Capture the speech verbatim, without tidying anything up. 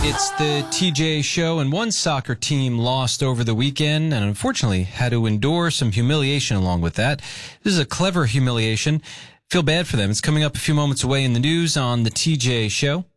It's the T J Show, and one soccer team lost over the weekend and unfortunately had to endure some humiliation along with that. This is a clever humiliation. Feel bad for them. It's coming up a few moments away in the news on the T J Show.